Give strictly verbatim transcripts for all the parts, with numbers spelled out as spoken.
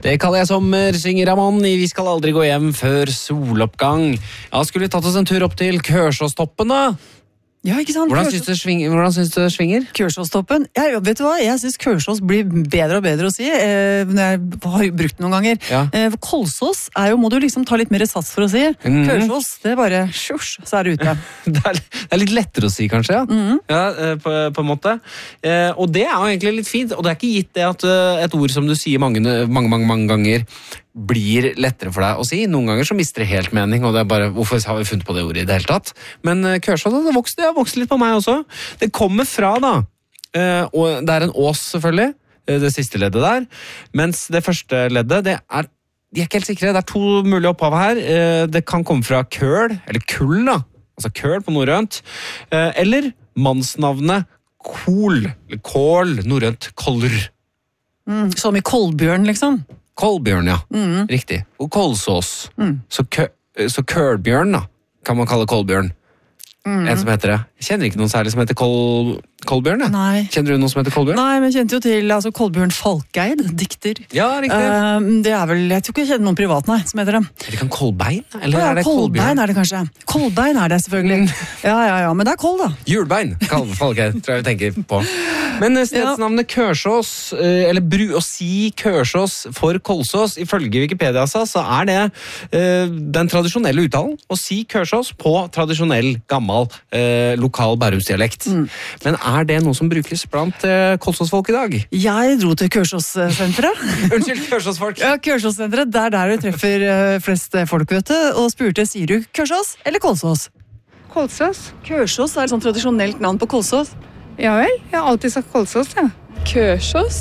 Det kaller jeg sommer, synger Ramon i Vi skal aldri gå hjem før soloppgang. Ja, skulle vi tatt oss en tur opp til Kørsåstoppen da? Ja, ikke sant? Hvordan syns du, sving, hvordan syns du det svinger? Kørsåstoppen? Ja, vet du hva? Jeg synes Kørsås blir bedre og bedre å si, eh, når jeg har brukt den noen ganger. Ja. Eh, for Kolsås er jo, må du liksom ta litt mer sats for å si. Mhm. Kørsås, det er bare sjurs, så er det ute. Det er, det er litt lettere å si, kanskje, ja. Mhm. Ja, eh, på, på en måte. Eh, og det er jo egentlig litt fint, og det er ikke gitt det at eh, et ord som du sier mange, mange, mange, mange ganger blir lettere for deg å si. Noen ganger så mister det helt mening, og det er bare, hvorfor har vi funnet på det ordet i det hele tatt? Men uh, Kørsås, det har vokst, det har vokst litt på meg også. Det kommer fra da, uh, og det er en ås selvfølgelig, uh, det siste leddet der, mens det første leddet, det er, de er ikke helt sikre, det er to mulige opphav her. Uh, det kan komme fra køl, eller kull da, altså køl på norrønt, uh, eller mannsnavnet kol, eller kål, norrønt koller. Mm, som i Kolbjørn, liksom. Kolbjørn, ja. Mm. Riktig. Og Kolsås. Mm. Så, kø, så Kølbjørn, da, kan man kalle Kolbjørn. Mm. En som heter det. Jeg kjenner ikke noen særlig som heter Kol, Kolbjørn, ja. Nei. Kjenner du noen som heter Kolbjørn? Nei, men jeg kjente jo til altså, Kolbjørn Falkeid, dikter. Ja, riktig. Uh, det er vel, jeg tror ikke jeg kjenner noen privat, nei, som heter det. Er det ikke en Kolbein? Eller Ja, er det Kolbein Kolbjørn? er det kanskje. Kolbein er det selvfølgelig. Ja, ja, ja, men det er Kol da. Hjulbein, kaller Falkeid, tror jeg vi tenker på. Men eh, stedsnavnet Kørsås, eh, eller bru, å si Kørsås for Kolsås, ifølge Wikipedia så er det eh, den tradisjonelle uttalen, å si Kørsås på tradisjonell, gammel, eh, lokal Bærumsdialekt. Mm. Men er det noe som brukes blant eh, Kolsåsfolk i dag? Jeg dro til Kørsåssenteret. Unnskyld, Kørsåsfolk. Ja, Kørsåssenteret, det er der du treffer uh, flest folk, vet du, og spurte, sier du Kørsås eller Kolsås? Kolsås? Kørsås er et sånt tradisjonelt navn på Kolsås. Ja vel, jeg har alltid sagt Kolsås, ja. Kørsås?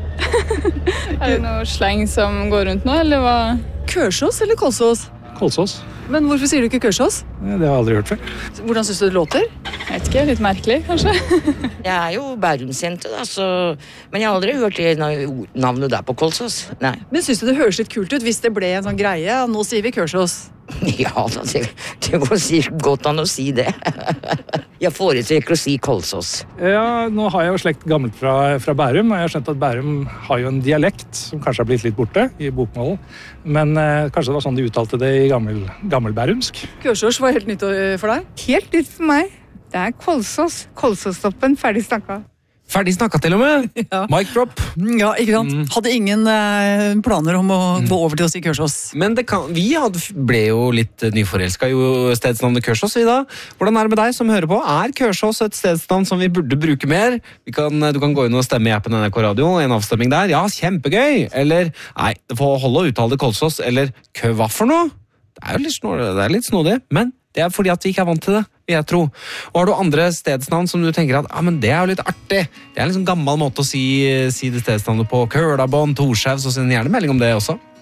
Er det noe sleng som går rundt nå, eller hva? Kørsås eller Kolsås? Kolsås. Men hvorfor sier du ikke Kørsås? Det har jeg aldri hørt før. Hvordan synes du det låter? Jeg vet ikke, litt merkelig, kanskje? Jeg er jo Bærumsjente, da, så... Men jeg har aldri hørt det navnet der på Kolsås. Nei. Men synes du det høres litt kult ut hvis det ble en sånn greie? Nå sier vi Kørsås. Ja, det, det går sikkert godt an å si det. Jeg foretrekker å si Kolsås. Ja, nå har jeg jo slekt gammelt fra, fra Bærum, og jeg har skjønt at Bærum har jo en dialekt som kanskje har blitt litt borte i bokmålen. Men eh, kanskje det var sånn de uttalte det i gammel, gammel bærumsk. Kørsås var helt nytt for deg? Helt nytt for meg. Det er Kolsås. Kolsåstoppen, ferdig snakka. Ferdig snakket til og med. Ja. Mic drop. Ja, ikke sant? Mm. Hadde ingen eh, planer om å Mm. gå over til å si Kørsås. Men det kan, vi hadde, ble jo litt nyforelsket i jo stedsnavnet Kørsås i dag. Hvordan er det med deg som hører på? Er Kørsås et stedsnavn som vi burde bruke mer? Vi kan, du kan gå inn og stemme i appen N R K Radio, en avstemming der. Ja, kjempegøy! Eller, nei, det får holde å uttale det Kolsås, eller kø, hva for noe? Det er jo litt snodig, det er litt snodig, men det er fordi at vi ikke er vant til det, vil jeg tro. Og har du andre stedsnavn som du tenker at, ja, men det er jo litt artig. Det er en liksom gammel måte å si, si det stedsnavnet på. Kølabånd, Torshaus, og send gjerne melding om det også.